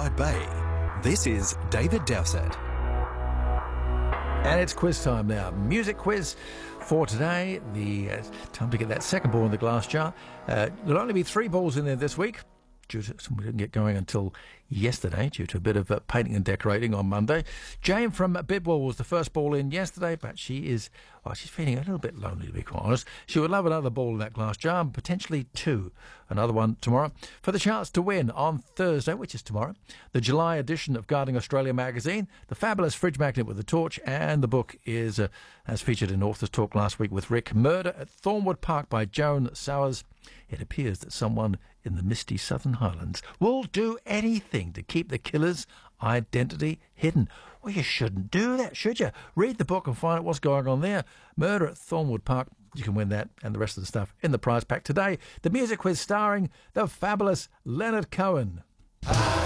Bayside Bay. This is David Dowsett. And it's quiz time now. Music quiz for today. Time to get that second ball in the glass jar. There'll only be 3 balls in there this week. We didn't get going until yesterday due to a bit of painting and decorating on Monday. Jane from Bidwell was the first ball in yesterday, but she's feeling a little bit lonely, to be quite honest. She would love another ball in that glass jar, and potentially 2. Another one tomorrow. For the chance to win on Thursday, which is tomorrow, the July edition of Gardening Australia magazine, the fabulous fridge magnet with the torch, and the book is, as featured in Authors Talk last week with Rick, Murder at Thornwood Park by Joan Sowers. It appears that someone in the misty Southern Highlands will do anything to keep the killer's identity hidden. Well, you shouldn't do that, should you? Read the book and find out what's going on there. Murder at Thornwood Park. You can win that and the rest of the stuff in the prize pack today. The music quiz starring the fabulous Leonard Cohen.